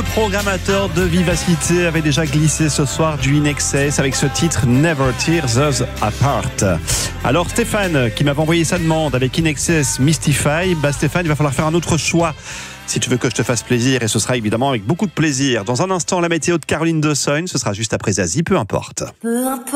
Le programmateur de Vivacité avait déjà glissé ce soir du In Excess avec ce titre Never Tear Us Apart. Alors Stéphane, qui m'avait envoyé sa demande avec In Excess Mystify, Stéphane, il va falloir faire un autre choix si tu veux que je te fasse plaisir, et ce sera évidemment avec beaucoup de plaisir. Dans un instant, la météo de Caroline Dossogne, ce sera juste après Zazie, peu importe.